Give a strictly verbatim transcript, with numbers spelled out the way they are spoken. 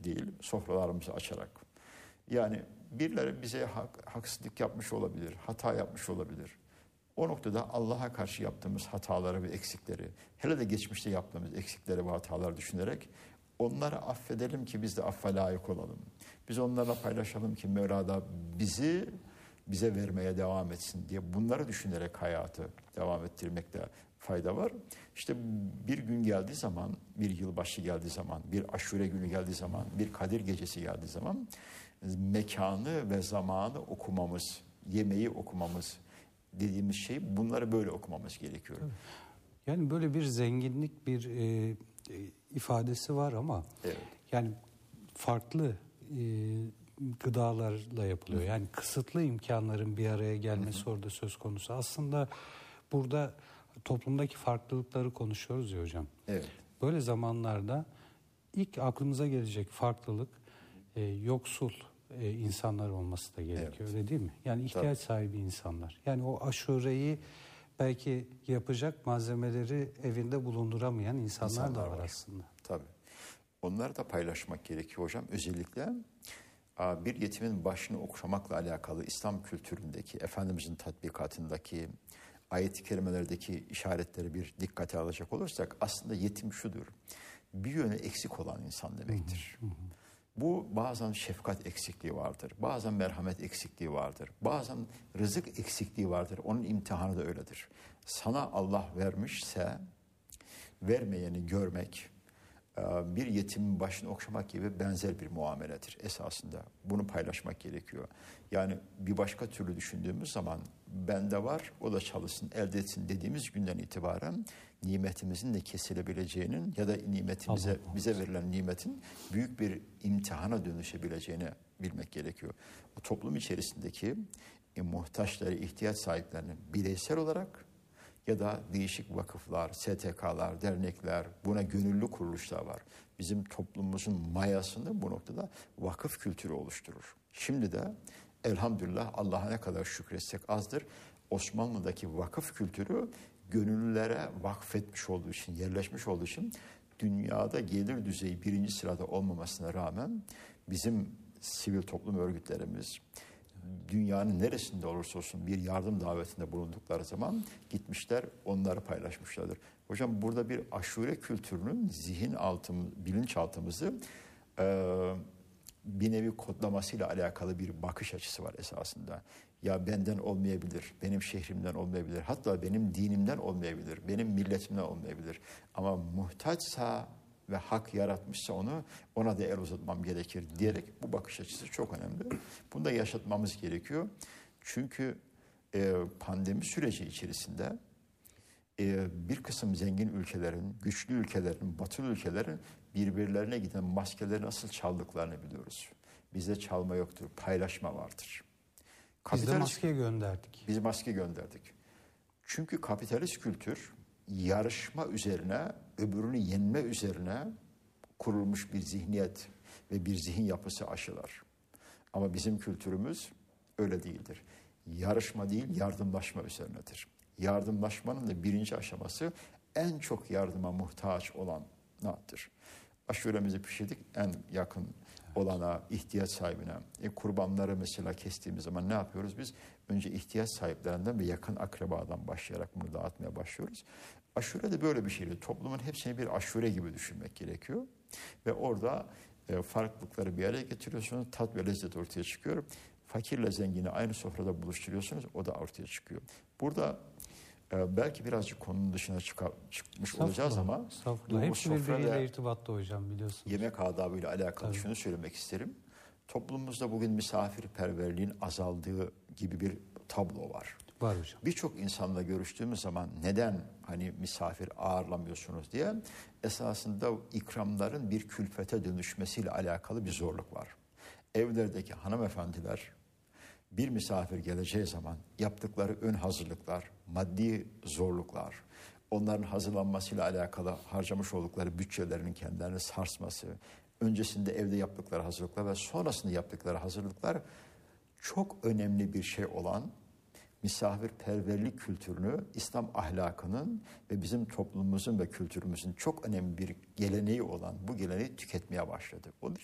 değil, sofralarımızı açarak. Yani birileri bize hak, haksızlık yapmış olabilir, hata yapmış olabilir. O noktada Allah'a karşı yaptığımız hataları ve eksikleri, hele de geçmişte yaptığımız eksikleri ve hataları düşünerek onları affedelim ki biz de affa layık olalım. Biz onlarla paylaşalım ki Mevla da bizi bize vermeye devam etsin diye bunları düşünerek hayatı devam ettirmekte fayda var. İşte bir gün geldiği zaman, bir yılbaşı geldiği zaman, bir aşure günü geldiği zaman, bir Kadir gecesi geldiği zaman mekanı ve zamanı okumamız, yemeği okumamız dediğimiz şey, bunları böyle okumamız gerekiyor. Tabii. Yani böyle bir zenginlik bir e, e, ifadesi var ama evet. yani farklı e, gıdalarla yapılıyor. Yani kısıtlı imkanların bir araya gelmesi hı hı. orada söz konusu. Aslında burada toplumdaki farklılıkları konuşuyoruz ya hocam. Evet. Böyle zamanlarda ilk aklımıza gelecek farklılık e, yoksul e, insanlar olması da gerekiyor. Evet. Öyle değil mi? Yani ihtiyaç Tabii. sahibi insanlar. Yani o aşureyi belki yapacak malzemeleri evinde bulunduramayan insanlar, insanlar da var, var aslında. Tabii. Onları da paylaşmak gerekiyor hocam. Özellikle bir yetimin başını okşamakla alakalı İslam kültüründeki, Efendimizin tatbikatındaki, ayet-i kerimelerdeki işaretleri bir dikkate alacak olursak aslında yetim şudur: bir yönü eksik olan insan demektir. Hı hı. Bu bazen şefkat eksikliği vardır, bazen merhamet eksikliği vardır, bazen rızık eksikliği vardır. Onun imtihanı da öyledir. Sana Allah vermişse vermeyeni görmek, bir yetimin başını okşamak gibi benzer bir muameledir esasında. Bunu paylaşmak gerekiyor. Yani bir başka türlü düşündüğümüz zaman bende var, o da çalışsın, elde etsin dediğimiz günden itibaren nimetimizin de kesilebileceğinin ya da nimetimize Allah bize verilen nimetin büyük bir imtihana dönüşebileceğini bilmek gerekiyor. Bu toplum içerisindeki e, muhtaçları, ihtiyaç sahiplerinin bireysel olarak ya da değişik vakıflar, S T K'lar, dernekler, buna gönüllü kuruluşlar var. Bizim toplumumuzun mayasını bu noktada vakıf kültürü oluşturur. Şimdi de elhamdülillah Allah'a ne kadar şükretsek azdır. Osmanlı'daki vakıf kültürü gönüllülere vakfetmiş olduğu için, yerleşmiş olduğu için dünyada gelir düzeyi birinci sırada olmamasına rağmen bizim sivil toplum örgütlerimiz, dünyanın neresinde olursa olsun bir yardım davetinde bulundukları zaman gitmişler, onları paylaşmışlardır. Hocam burada bir aşure kültürünün zihin altımız, bilinçaltımızı e, bir nevi kodlamasıyla alakalı bir bakış açısı var esasında. Ya benden olmayabilir, benim şehrimden olmayabilir, hatta benim dinimden olmayabilir, benim milletimden olmayabilir. Ama muhtaçsa ve hak yaratmışsa onu, ona da el uzatmam gerekir diyerek bu bakış açısı çok önemli. Bunu da yaşatmamız gerekiyor. Çünkü e, pandemi süreci içerisinde e, bir kısım zengin ülkelerin, güçlü ülkelerin, batılı ülkelerin birbirlerine giden maskeleri nasıl çaldıklarını biliyoruz. Bizde çalma yoktur, paylaşma vardır. Biz de maske gönderdik. Biz maske gönderdik. Çünkü kapitalist kültür yarışma üzerine, öbürünü yenme üzerine kurulmuş bir zihniyet ve bir zihin yapısı aşılar. Ama bizim kültürümüz öyle değildir. Yarışma değil, yardımlaşma üzerinedir. Yardımlaşmanın da birinci aşaması en çok yardıma muhtaç olanadır. Aşuremizi pişirdik, en yakın olana, ihtiyaç sahibine. E, kurbanları mesela kestiğimiz zaman ne yapıyoruz biz? Önce ihtiyaç sahiplerinden ve yakın akrabadan başlayarak bunu dağıtmaya başlıyoruz. Aşure de böyle bir şeydi. Toplumun hepsini bir aşure gibi düşünmek gerekiyor. Ve orada e, farklılıkları bir araya getiriyorsunuz. Tat ve lezzet ortaya çıkıyor. Fakirle zengini aynı sofrada buluşturuyorsunuz. O da ortaya çıkıyor. Burada e, belki birazcık konunun dışına çıka, çıkmış Safla, olacağız ama bu hepsi birbiriyle irtibatlı hocam, biliyorsunuz. Yemek adabıyla alakalı Tabii. şunu söylemek isterim. Toplumumuzda bugün misafirperverliğin azaldığı gibi bir tablo var. Var hocam. Birçok insanla görüştüğümüz zaman neden hani misafir ağırlamıyorsunuz diye esasında ikramların bir külfete dönüşmesiyle alakalı bir zorluk var. Evlerdeki hanımefendiler bir misafir geleceği zaman yaptıkları ön hazırlıklar, maddi zorluklar, onların hazırlanmasıyla alakalı harcamış oldukları bütçelerinin kendilerini sarsması, öncesinde evde yaptıkları hazırlıklar ve sonrasında yaptıkları hazırlıklar çok önemli bir şey olan misafirperverlik kültürünü, İslam ahlakının ve bizim toplumumuzun ve kültürümüzün çok önemli bir geleneği olan bu geleneği tüketmeye başladı. Onun